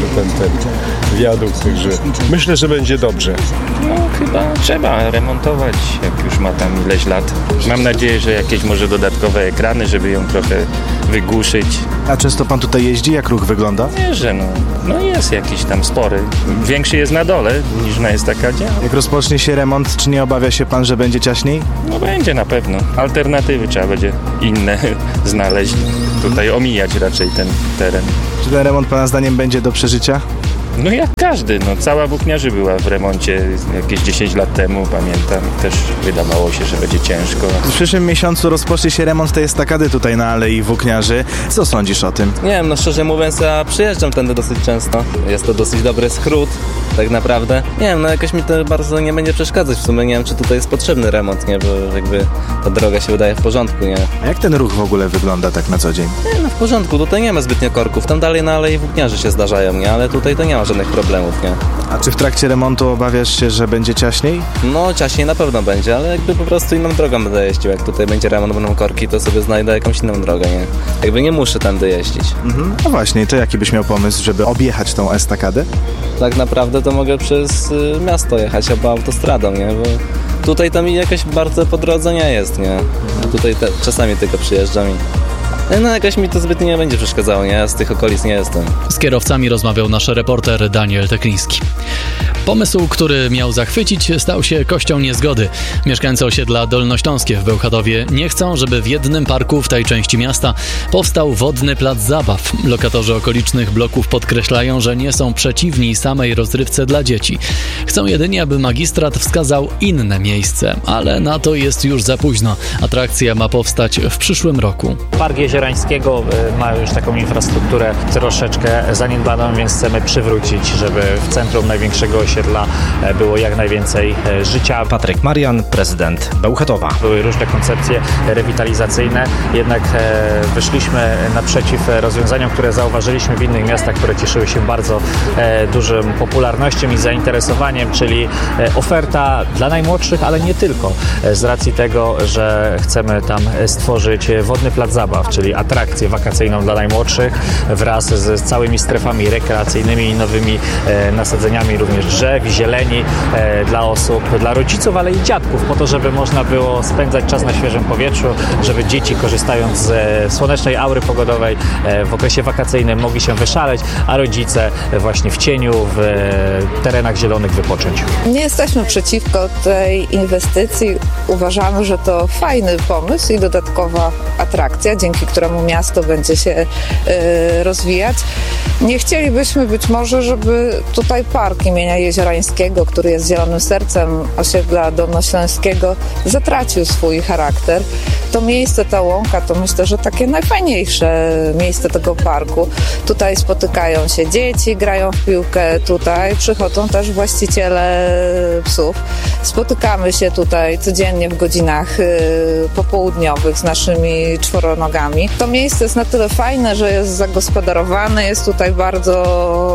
wiadukt, także myślę, że będzie dobrze. No chyba trzeba remontować, jak już ma tam ileś lat. Mam nadzieję, że jakieś może dodatkowe ekrany, żeby ją trochę wygłuszyć. A często pan tutaj jeździ? Jak ruch wygląda? Nie, że no jest jakiś tam spory. Większy jest na dole niż na estakadzie. Jak rozpocznie się remont, czy nie obawia się pan, że będzie ciaśniej? No będzie na pewno. Alternatywy trzeba będzie inne znaleźć. Tutaj omijać raczej ten teren. Czy ten remont pana zdaniem będzie do przeżycia? No jak każdy, cała Włókniarzy była w remoncie jakieś 10 lat temu, pamiętam. Też wydawało się, że będzie ciężko. W przyszłym miesiącu rozpocznie się remont tej estakady tutaj na Alei Włókniarzy. Co sądzisz o tym? Nie wiem, szczerze mówiąc, ja przyjeżdżam tędy dosyć często. Jest to dosyć dobry skrót, tak naprawdę. Nie wiem, jakoś mi to bardzo nie będzie przeszkadzać w sumie. Nie wiem, czy tutaj jest potrzebny remont, nie? Bo jakby ta droga się wydaje w porządku, nie? A jak ten ruch w ogóle wygląda tak na co dzień? Nie, w porządku, tutaj nie ma zbytnio korków. Tam dalej na Alei Włókniarzy się zdarzają, nie? Ale tutaj to nie ma żadnych problemów, nie? A czy w trakcie remontu obawiasz się, że będzie ciaśniej? No, ciaśniej na pewno będzie, ale jakby po prostu inną drogą będę jeździł. Jak tutaj będzie remont, będą korki, to sobie znajdę jakąś inną drogę, nie? Jakby nie muszę tędy jeździć. No właśnie, to jaki byś miał pomysł, żeby objechać tą estakadę? Tak naprawdę to mogę przez miasto jechać, albo autostradą, nie? Bo tutaj tam jakaś bardzo po drodze nie jest, nie? Tutaj czasami tylko przyjeżdżam i jakoś mi to zbytnio nie będzie przeszkadzało, nie? Ja z tych okolic nie jestem. Z kierowcami rozmawiał nasz reporter Daniel Tekliński. Pomysł, który miał zachwycić, stał się kością niezgody. Mieszkańcy osiedla Dolnośląskie w Bełchatowie nie chcą, żeby w jednym parku w tej części miasta powstał wodny plac zabaw. Lokatorzy okolicznych bloków podkreślają, że nie są przeciwni samej rozrywce dla dzieci. Chcą jedynie, aby magistrat wskazał inne miejsce, ale na to jest już za późno. Atrakcja ma powstać w przyszłym roku. Park Jeziorańskiego ma już taką infrastrukturę troszeczkę zaniedbaną, więc chcemy przywrócić, żeby w centrum największego osiedla było jak najwięcej życia. Patryk Marian, prezydent Bełchatowa. Były różne koncepcje rewitalizacyjne, jednak wyszliśmy naprzeciw rozwiązaniom, które zauważyliśmy w innych miastach, które cieszyły się bardzo dużą popularnością i zainteresowaniem, czyli oferta dla najmłodszych, ale nie tylko. Z racji tego, że chcemy tam stworzyć wodny plac zabaw, czyli atrakcję wakacyjną dla najmłodszych wraz z całymi strefami rekreacyjnymi i nowymi nasadzeniami również drzew i zieleni dla osób, dla rodziców, ale i dziadków, po to, żeby można było spędzać czas na świeżym powietrzu, żeby dzieci, korzystając z słonecznej aury pogodowej w okresie wakacyjnym, mogli się wyszaleć, a rodzice właśnie w cieniu, w terenach zielonych wypocząć. Nie jesteśmy przeciwko tej inwestycji. Uważamy, że to fajny pomysł i dodatkowa atrakcja, dzięki któremu miasto będzie się rozwijać. Nie chcielibyśmy być może, żeby tutaj park imienia Jeziorańskiego, który jest zielonym sercem osiedla Dolnośląskiego, zatracił swój charakter. To miejsce, ta łąka, to myślę, że takie najfajniejsze miejsce tego parku. Tutaj spotykają się dzieci, grają w piłkę, tutaj przychodzą też właściciele psów. Spotykamy się tutaj codziennie w godzinach popołudniowych z naszymi czworonogami. To miejsce jest na tyle fajne, że jest zagospodarowane, jest tutaj bardzo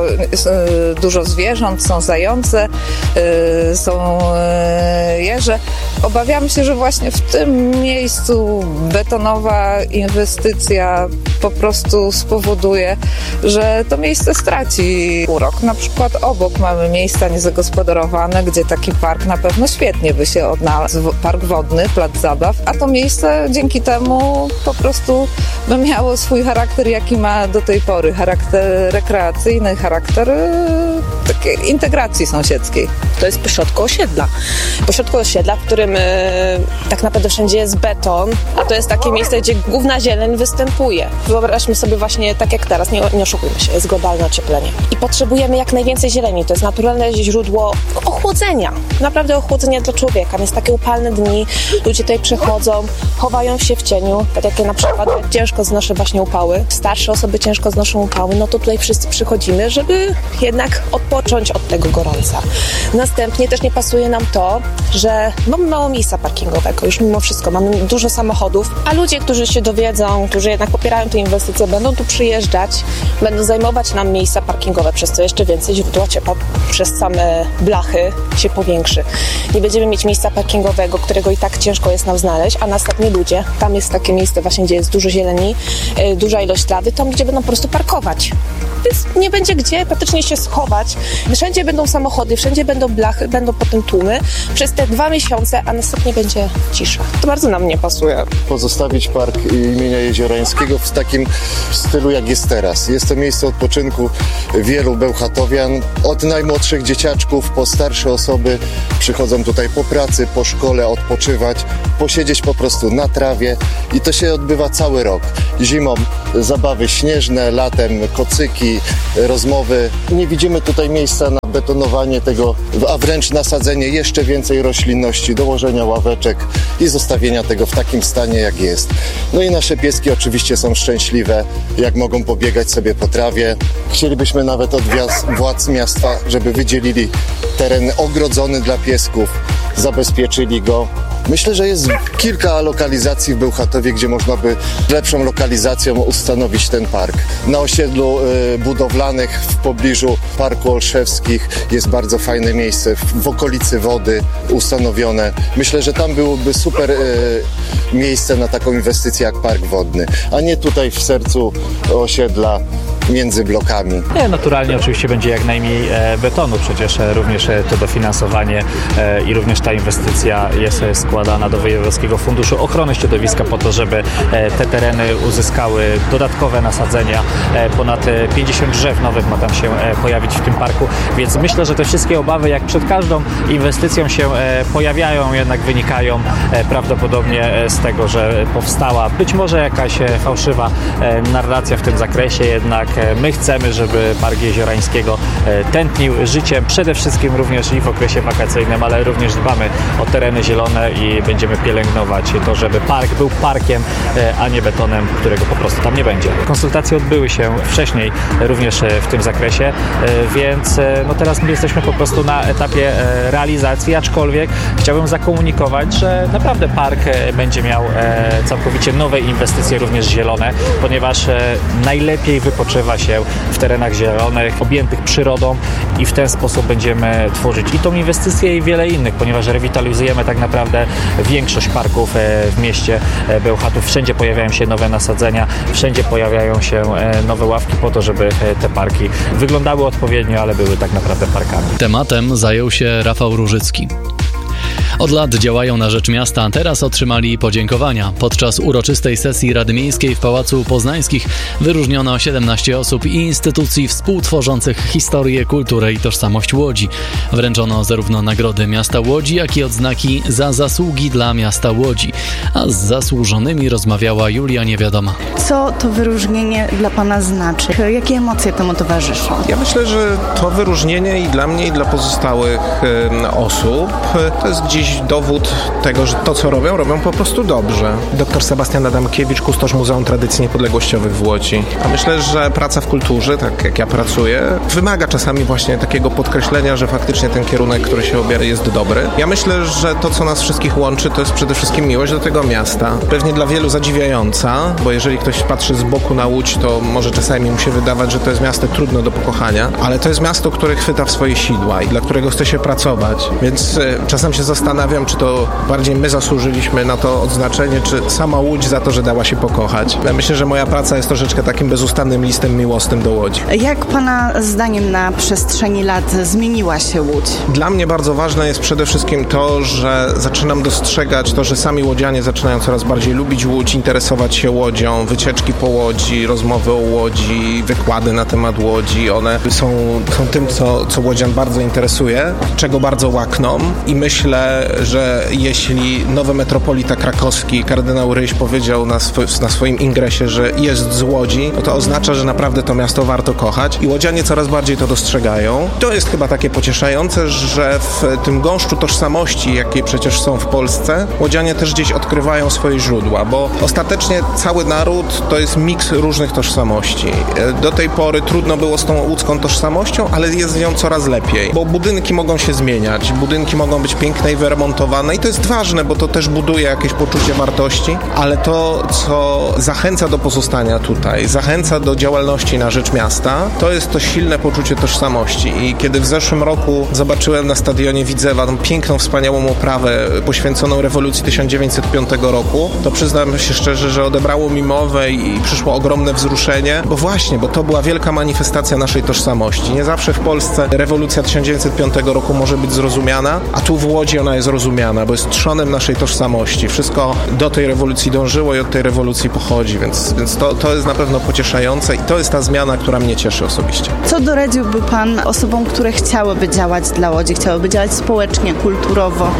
dużo zwierząt, są zające, są jeże. Obawiamy się, że właśnie w tym miejscu betonowa inwestycja po prostu spowoduje, że to miejsce straci urok. Na przykład obok mamy miejsca niezagospodarowane, gdzie taki park na pewno świetnie by się odnalazł. Park wodny, plac zabaw, a to miejsce dzięki temu po prostu by miało swój charakter, jaki ma do tej pory. Charakter rekreacyjny, charakter integracji sąsiedzkiej. To jest pośrodku osiedla. Pośrodku osiedla, w którym tak naprawdę wszędzie jest beton, a to jest takie miejsce, gdzie główna zieleń występuje. Wyobraźmy sobie właśnie tak jak teraz, nie oszukujmy się, jest globalne ocieplenie. I potrzebujemy jak najwięcej zieleni. To jest naturalne źródło ochłodzenia. Naprawdę ochłodzenia dla człowieka. Więc takie upalne dni, ludzie tutaj przychodzą, chowają się w cieniu. Tak jak ja na przykład ciężko znoszę właśnie upały. Starsze osoby ciężko znoszą upały. No to tutaj wszyscy przychodzimy, żeby jednak odpocząć od tego gorąca. Następnie też nie pasuje nam to, że mamy mało miejsca parkingowego. Już mimo wszystko mamy dużo samochodów, a ludzie, którzy się dowiedzą, którzy jednak popierają tę inwestycję, będą tu przyjeżdżać, będą zajmować nam miejsca parkingowe, przez co jeszcze więcej źródła ciepła przez same blachy się powiększy. Nie będziemy mieć miejsca parkingowego, którego i tak ciężko jest nam znaleźć, a następnie ludzie, tam jest takie miejsce właśnie, gdzie jest dużo zieleni, duża ilość trawy, tam gdzie będą po prostu parkować. Więc nie będzie gdzie praktycznie się schować. Wszędzie będą samochody, wszędzie będą blachy, będą potem tłumy przez te 2 miesiące, a następnie będzie cisza. To bardzo nam nie pasuje. Pozostawić park imienia Jeziorańskiego w takim stylu, jak jest teraz. Jest to miejsce odpoczynku wielu bełchatowian. Od najmłodszych dzieciaczków po starsze osoby przychodzą tutaj po pracy, po szkole odpoczywać, posiedzieć po prostu na trawie i to się odbywa cały rok. Zimą zabawy śnieżne, latem kocyki, rozmowy. Nie widzimy tutaj miejsca na betonowanie tego, a wręcz nasadzenie jeszcze więcej roślinności, dołożenia ławeczek i zostawienia tego w takim stanie, jak jest. No i nasze pieski oczywiście są szczęśliwe, jak mogą pobiegać sobie po trawie. Chcielibyśmy nawet od władz miasta, żeby wydzielili teren ogrodzony dla piesków, zabezpieczyli go. Myślę, że jest kilka lokalizacji w Bełchatowie, gdzie można by lepszą lokalizacją ustanowić ten park. Na osiedlu budowlanych w pobliżu Parku Olszewskich jest bardzo fajne miejsce, w okolicy wody ustanowione. Myślę, że tam byłoby super miejsce na taką inwestycję jak park wodny, a nie tutaj w sercu osiedla między blokami. Nie, naturalnie oczywiście będzie jak najmniej betonu, przecież również to dofinansowanie i również ta inwestycja jest składana do Wojewódzkiego Funduszu Ochrony Środowiska po to, żeby te tereny uzyskały dodatkowe nasadzenia. Ponad 50 drzew nowych ma tam się pojawić w tym parku, więc myślę, że te wszystkie obawy jak przed każdą inwestycją się pojawiają, jednak wynikają prawdopodobnie z tego, że powstała być może jakaś fałszywa narracja w tym zakresie, jednak my chcemy, żeby Park Jeziorańskiego tętnił życiem, przede wszystkim również i w okresie wakacyjnym, ale również dbamy o tereny zielone i będziemy pielęgnować to, żeby park był parkiem, a nie betonem, którego po prostu tam nie będzie. Konsultacje odbyły się wcześniej również w tym zakresie, więc no teraz my jesteśmy po prostu na etapie realizacji, aczkolwiek chciałbym zakomunikować, że naprawdę park będzie miał całkowicie nowe inwestycje, również zielone, ponieważ najlepiej wypoczywa się w terenach zielonych, objętych przyrodą i w ten sposób będziemy tworzyć i tą inwestycję i wiele innych, ponieważ rewitalizujemy tak naprawdę większość parków w mieście Bełchatów. Wszędzie pojawiają się nowe nasadzenia, wszędzie pojawiają się nowe ławki po to, żeby te parki wyglądały odpowiednio, ale były tak naprawdę parkami. Tematem zajął się Rafał Różycki. Od lat działają na rzecz miasta, a teraz otrzymali podziękowania. Podczas uroczystej sesji Rady Miejskiej w Pałacu Poznańskich wyróżniono 17 osób i instytucji współtworzących historię, kulturę i tożsamość Łodzi. Wręczono zarówno nagrody miasta Łodzi, jak i odznaki za zasługi dla miasta Łodzi. A z zasłużonymi rozmawiała Julia Niewiadoma. Co to wyróżnienie dla Pana znaczy? Jakie emocje temu towarzyszą? Ja myślę, że to wyróżnienie i dla mnie, i dla pozostałych osób to jest dziś dowód tego, że to, co robią po prostu dobrze. Dr Sebastian Adamkiewicz, kustosz Muzeum Tradycji Niepodległościowych w Łodzi. A myślę, że praca w kulturze, tak jak ja pracuję, wymaga czasami właśnie takiego podkreślenia, że faktycznie ten kierunek, który się obiera, jest dobry. Ja myślę, że to, co nas wszystkich łączy, to jest przede wszystkim miłość do tego miasta. Pewnie dla wielu zadziwiająca, bo jeżeli ktoś patrzy z boku na Łódź, to może czasami mu się wydawać, że to jest miasto trudne do pokochania, ale to jest miasto, które chwyta w swoje sidła i dla którego chce się pracować. Więc czasem się zastanawiam, zastanawiam, czy to bardziej my zasłużyliśmy na to odznaczenie, czy sama Łódź za to, że dała się pokochać. Ja myślę, że moja praca jest troszeczkę takim bezustannym listem miłosnym do Łodzi. Jak pana zdaniem na przestrzeni lat zmieniła się Łódź? Dla mnie bardzo ważne jest przede wszystkim to, że zaczynam dostrzegać to, że sami łodzianie zaczynają coraz bardziej lubić Łódź, interesować się Łodzią, wycieczki po Łodzi, rozmowy o Łodzi, wykłady na temat Łodzi. One są tym, co łodzian bardzo interesuje, czego bardzo łakną i myślę, że jeśli nowy metropolita krakowski, kardynał Ryś powiedział na swoim ingresie, że jest z Łodzi, to oznacza, że naprawdę to miasto warto kochać i łodzianie coraz bardziej to dostrzegają. To jest chyba takie pocieszające, że w tym gąszczu tożsamości, jakie przecież są w Polsce, łodzianie też gdzieś odkrywają swoje źródła, bo ostatecznie cały naród to jest miks różnych tożsamości. Do tej pory trudno było z tą łódzką tożsamością, ale jest z nią coraz lepiej, bo budynki mogą się zmieniać, budynki mogą być piękne i wyremontowane i to jest ważne, bo to też buduje jakieś poczucie wartości, ale to, co zachęca do pozostania tutaj, zachęca do działalności na rzecz miasta, to jest to silne poczucie tożsamości i kiedy w zeszłym roku zobaczyłem na stadionie Widzewa tą piękną, wspaniałą oprawę poświęconą rewolucji 1905 roku, to przyznam się szczerze, że odebrało mi mowę i przyszło ogromne wzruszenie, bo to była wielka manifestacja naszej tożsamości. Nie zawsze w Polsce rewolucja 1905 roku może być zrozumiana, a tu w Łodzi ona jest rozumiana, bo jest trzonem naszej tożsamości. Wszystko do tej rewolucji dążyło i od tej rewolucji pochodzi, więc to jest na pewno pocieszające i to jest ta zmiana, która mnie cieszy osobiście. Co doradziłby pan osobom, które chciałyby działać dla Łodzi, chciałyby działać społecznie, kulturowo?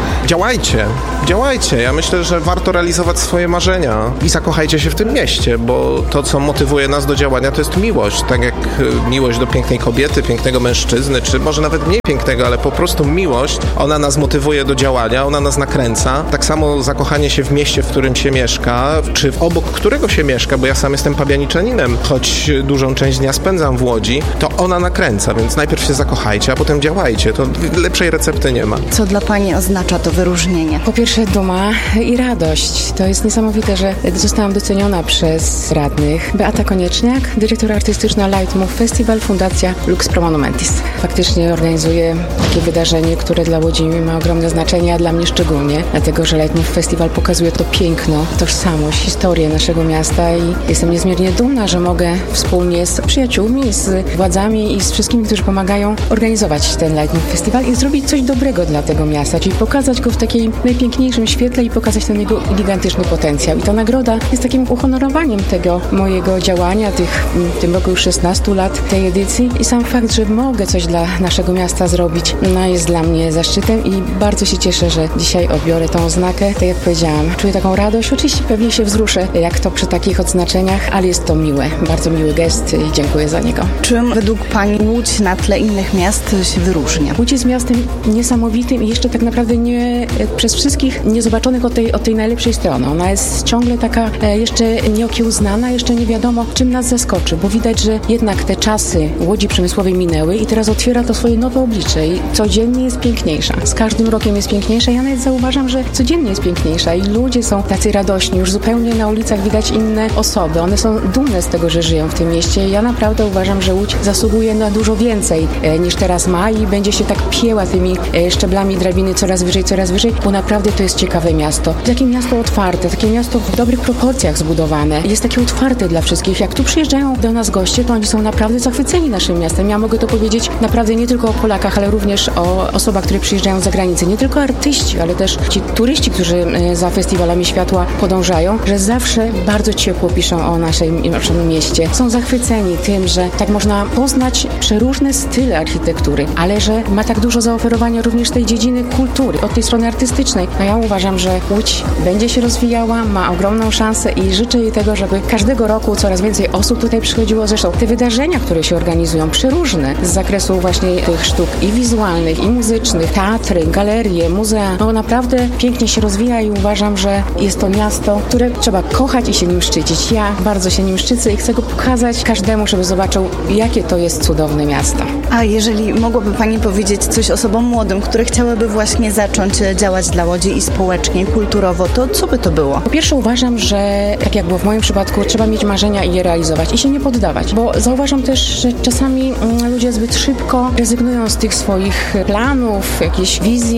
Działajcie. Ja myślę, że warto realizować swoje marzenia i zakochajcie się w tym mieście, bo to, co motywuje nas do działania, to jest miłość. Tak jak miłość do pięknej kobiety, pięknego mężczyzny, czy może nawet mniej pięknego, ale po prostu miłość, ona nas motywuje do działania, ona nas nakręca. Tak samo zakochanie się w mieście, w którym się mieszka, czy obok którego się mieszka, bo ja sam jestem pabianiczaninem, choć dużą część dnia spędzam w Łodzi, to ona nakręca, więc najpierw się zakochajcie, a potem działajcie. To lepszej recepty nie ma. Co dla pani oznacza to wyróżnienie? Po pierwsze duma i radość. To jest niesamowite, że zostałam doceniona przez radnych. Beata Konieczniak, dyrektor artystyczna Lightmove Festival, Fundacja Lux Pro Monumentis. Faktycznie organizuje takie wydarzenie, które dla Łodzi ma ogromne znaczenie, a dla mnie szczególnie, dlatego że Lightmove Festival pokazuje to piękno, tożsamość, historię naszego miasta i jestem niezmiernie dumna, że mogę wspólnie z przyjaciółmi, z władzami i z wszystkimi, którzy pomagają organizować ten Lightmove Festival i zrobić coś dobrego dla tego miasta, czyli pokazać go w takim najpiękniejszym świetle i pokazać ten jego gigantyczny potencjał. I ta nagroda jest takim uhonorowaniem tego mojego działania, w tym roku już 16 lat tej edycji i sam fakt, że mogę coś dla naszego miasta zrobić, jest dla mnie zaszczytem i bardzo się cieszę, że dzisiaj odbiorę tą oznakę. Tak jak powiedziałam, czuję taką radość, oczywiście pewnie się wzruszę, jak to przy takich odznaczeniach, ale jest to miłe, bardzo miły gest i dziękuję za niego. Czym według pani Łódź na tle innych miast się wyróżnia? Łódź jest miastem niesamowitym i jeszcze tak naprawdę nie przez wszystkich niezobaczonych od tej najlepszej strony. Ona jest ciągle taka jeszcze nieokiełznana, jeszcze nie wiadomo, czym nas zaskoczy, bo widać, że jednak te czasy Łodzi Przemysłowej minęły i teraz otwiera to swoje nowe oblicze i codziennie jest piękniejsza. Z każdym rokiem jest piękniejsza. Ja nawet zauważam, że codziennie jest piękniejsza i ludzie są tacy radośni. Już zupełnie na ulicach widać inne osoby. One są dumne z tego, że żyją w tym mieście. Ja naprawdę uważam, że Łódź zasługuje na dużo więcej niż teraz ma i będzie się tak pieła tymi szczeblami drabiny coraz wyżej, bo naprawdę to jest ciekawe miasto. Takie miasto otwarte, takie miasto w dobrych proporcjach zbudowane. Jest takie otwarte dla wszystkich. Jak tu przyjeżdżają do nas goście, to oni są naprawdę zachwyceni naszym miastem. Ja mogę to powiedzieć naprawdę nie tylko o Polakach, ale również o osobach, które przyjeżdżają z zagranicy. Nie tylko artyści, ale też ci turyści, którzy za festiwalami światła podążają, że zawsze bardzo ciepło piszą o naszym mieście. Są zachwyceni tym, że tak można poznać przeróżne style architektury, ale że ma tak dużo zaoferowania również tej dziedziny kultury, od tej strony artystycznej. A ja uważam, że Łódź będzie się rozwijała, ma ogromną szansę i życzę jej tego, żeby każdego roku coraz więcej osób tutaj przychodziło. Zresztą te wydarzenia, które się organizują, przeróżne z zakresu właśnie tych sztuk i wizualnych, i muzycznych, teatry, galerie, muzea, naprawdę pięknie się rozwija i uważam, że jest to miasto, które trzeba kochać i się nim szczycić. Ja bardzo się nim szczycę i chcę go pokazać każdemu, żeby zobaczył, jakie to jest cudowne miasto. A jeżeli mogłaby pani powiedzieć coś osobom młodym, które chciałyby właśnie zacząć działać dla Łodzi i społecznie, i kulturowo, to co by to było? Po pierwsze uważam, że tak jak było w moim przypadku, trzeba mieć marzenia i je realizować i się nie poddawać, bo zauważam też, że czasami ludzie zbyt szybko rezygnują z tych swoich planów, jakiejś wizji, a ja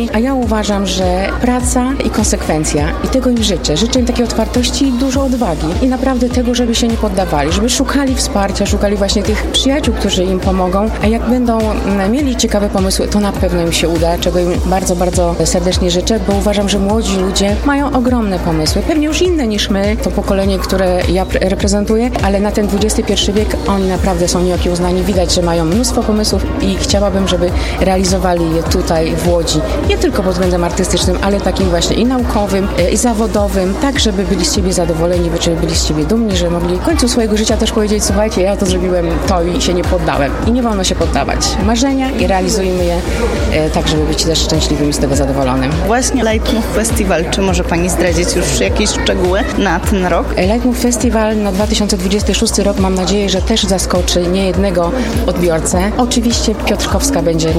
uważam, że praca i konsekwencja i tego im życzę. Życzę im takiej otwartości i dużo odwagi i naprawdę tego, żeby się nie poddawali, żeby szukali wsparcia, szukali właśnie tych przyjaciół, którzy im pomogą, a jak będą mieli ciekawe pomysły, to na pewno im się uda, czego im bardzo, bardzo serdecznie życzę, bo uważam, że młodzi ludzie mają ogromne pomysły, pewnie już inne niż my, to pokolenie, które ja reprezentuję, ale na ten XXI wiek oni naprawdę są nieokiełznani, widać, że mają mnóstwo pomysłów i chciałabym, żeby realizowali je tutaj w Łodzi, nie tylko pod względem artystycznym, ale takim właśnie i naukowym, i zawodowym, tak, żeby byli z siebie zadowoleni, żeby byli z siebie dumni, że mogli w końcu swojego życia też powiedzieć, słuchajcie, ja to zrobiłem to i się nie poddałem. I nie wolno się poddawać. Marzenia i realizujmy je tak, żeby być też szczęśliwym i z tego zadowolonym. Właśnie Lightmove Festival, czy może Pani zdradzić już jakieś szczegóły na ten rok? Lightmove Festival na 2026 rok mam nadzieję, że też zaskoczy niejednego odbiorcę. Oczywiście Piotrkowska będzie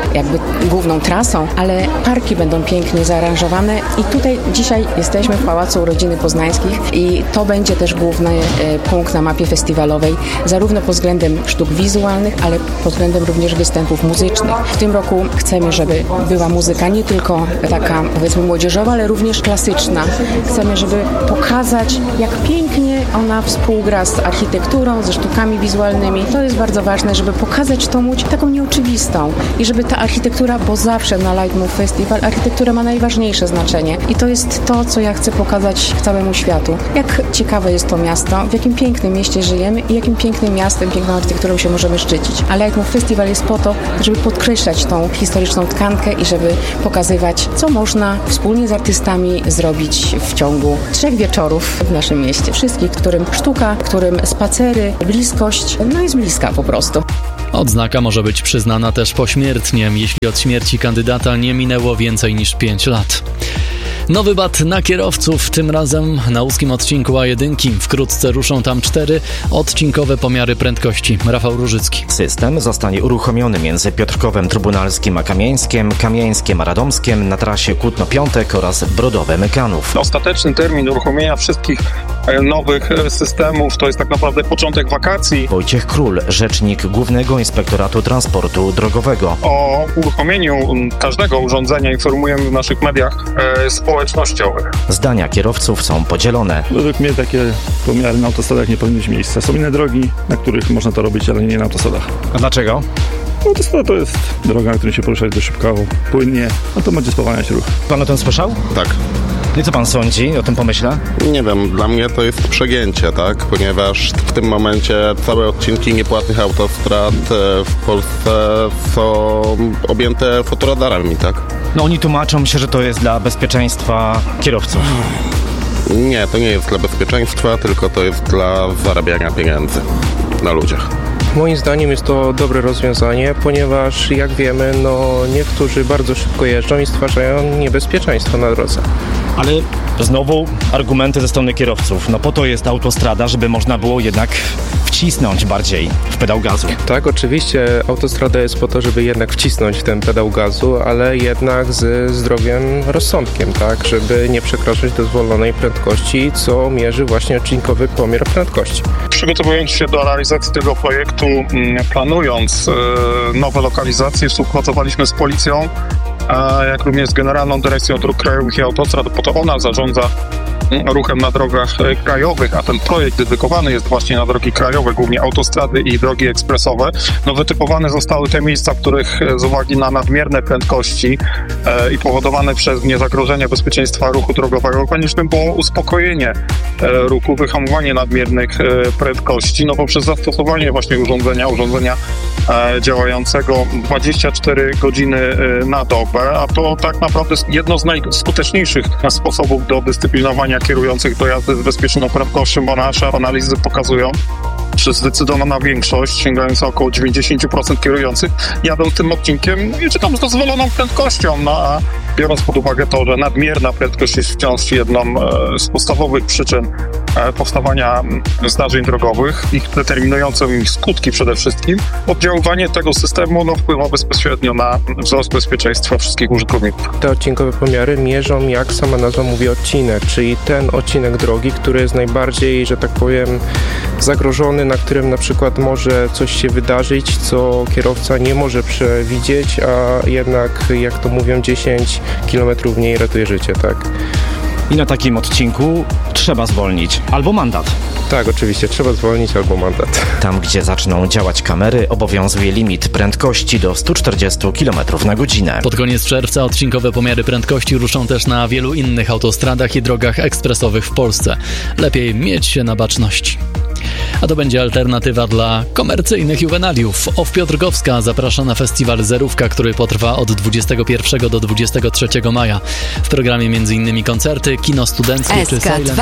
główną trasą, ale parki będą pięknie zaaranżowane i tutaj dzisiaj jesteśmy w Pałacu Urodziny Poznańskich i to będzie też główny punkt na mapie festiwalowej, zarówno pod względem sztuk wizualnych, ale pod względem również występów muzycznych. W tym roku chcemy, żeby była muzyka nie tylko taka, powiedzmy, młodzieżowa, ale również klasyczna. Chcemy, żeby pokazać, jak pięknie ona współgra z architekturą, ze sztukami wizualnymi. To jest bardzo ważne, żeby pokazać tą Łódź taką nieoczywistą i żeby ta architektura, bo zawsze na Lightmove Festival architektura ma najważniejsze znaczenie i to jest to, co ja chcę pokazać całemu światu. Jak ciekawe jest to miasto, w jakim pięknym mieście żyjemy i jakim pięknym miastem, piękną architekturą się możemy szczycić. Ale Lightmove Festival jest po to, żeby podkreślać tą historyczną tkankę i żeby pokazywać, co można wspólnie z artystami zrobić w ciągu 3 wieczorów w naszym mieście. Wszystkich, którym sztuka, którym spacery, bliskość, jest bliska po prostu. Odznaka może być przyznana też pośmiertnie, jeśli od śmierci kandydata nie minęło więcej niż 5 lat. Nowy bat na kierowców, tym razem na łódzkim odcinku A1. Wkrótce ruszą tam 4 odcinkowe pomiary prędkości. Rafał Różycki. System zostanie uruchomiony między Piotrkowem Trybunalskim a Kamieńskiem, Kamieńskiem a Radomskiem na trasie Kutno-Piątek oraz Brodowe-Mykanów. Ostateczny termin uruchomienia wszystkich nowych systemów to jest tak naprawdę początek wakacji. Wojciech Król, rzecznik Głównego Inspektoratu Transportu Drogowego. O uruchomieniu każdego urządzenia informujemy w naszych mediach społecznościowych. Zdania kierowców są podzielone. Według mnie takie pomiary na autostradach nie powinny mieć miejsca. Są inne drogi, na których można to robić, ale nie na autostradach. A dlaczego? Autostrada to jest droga, na której się poruszać dość szybko, płynnie, a to będzie spowalniać ruch. Pan o tym słyszał? Tak. I co pan sądzi o tym pomyśle? Nie wiem, dla mnie to jest przegięcie, tak? Ponieważ w tym momencie całe odcinki niepłatnych autostrad w Polsce są objęte fotoradarami, tak? No oni tłumaczą się, że to jest dla bezpieczeństwa kierowców. Nie, to nie jest dla bezpieczeństwa, tylko to jest dla zarabiania pieniędzy na ludziach. Moim zdaniem jest to dobre rozwiązanie, ponieważ jak wiemy, niektórzy bardzo szybko jeżdżą i stwarzają niebezpieczeństwo na drodze. Ale znowu argumenty ze strony kierowców. Po to jest autostrada, żeby można było jednak wcisnąć bardziej w pedał gazu. Tak, oczywiście autostrada jest po to, żeby jednak wcisnąć w ten pedał gazu, ale jednak ze zdrowym rozsądkiem, tak, żeby nie przekroczyć dozwolonej prędkości, co mierzy właśnie odcinkowy pomiar prędkości. Przygotowując się do realizacji tego projektu, planując nowe lokalizacje, współpracowaliśmy z policją, jak również z Generalną Dyrekcją Dróg Krajowych i Autostrad, po to ona zarządza ruchem na drogach krajowych, a ten projekt dedykowany jest właśnie na drogi krajowe, głównie autostrady i drogi ekspresowe. Wytypowane zostały te miejsca, w których z uwagi na nadmierne prędkości i powodowane przez nie zagrożenia bezpieczeństwa ruchu drogowego konieczne było uspokojenie ruchu, wyhamowanie nadmiernych prędkości, poprzez zastosowanie właśnie urządzenia działającego 24 godziny na dobę, a to tak naprawdę jedno z najskuteczniejszych sposobów do dyscyplinowania kierujących do jazdy z bezpieczną prędkością, bo nasze analizy pokazują, że zdecydowana większość, sięgająca około 90% kierujących, jadą tym odcinkiem czy tam z dozwoloną prędkością, a biorąc pod uwagę to, że nadmierna prędkość jest wciąż jedną z podstawowych przyczyn powstawania zdarzeń drogowych, ich determinujące ich skutki przede wszystkim, oddziaływanie tego systemu wpływa bezpośrednio na wzrost bezpieczeństwa wszystkich użytkowników. Te odcinkowe pomiary mierzą, jak sama nazwa mówi, odcinek, czyli ten odcinek drogi, który jest najbardziej, że tak powiem, zagrożony, na którym na przykład może coś się wydarzyć, co kierowca nie może przewidzieć, a jednak, jak to mówią, 10 km mniej ratuje życie, tak? I na takim odcinku trzeba zwolnić albo mandat. Tak, oczywiście, trzeba zwolnić albo mandat. Tam, gdzie zaczną działać kamery, obowiązuje limit prędkości do 140 km na godzinę. Pod koniec czerwca odcinkowe pomiary prędkości ruszą też na wielu innych autostradach i drogach ekspresowych w Polsce. Lepiej mieć się na baczności. A to będzie alternatywa dla komercyjnych juwenaliów. OFF Piotrkowska zaprasza na festiwal Zerówka, który potrwa od 21 do 23 maja. W programie m.in. koncerty, kino studenckie czy silent.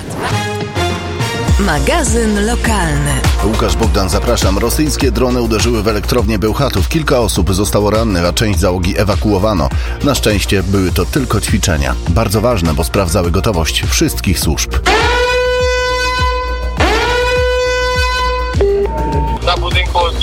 Magazyn lokalny. Łukasz Bogdan, zapraszam. Rosyjskie drony uderzyły w elektrownię Bełchatów. Kilka osób zostało rannych, a część załogi ewakuowano. Na szczęście były to tylko ćwiczenia. Bardzo ważne, bo sprawdzały gotowość wszystkich służb. Na budynku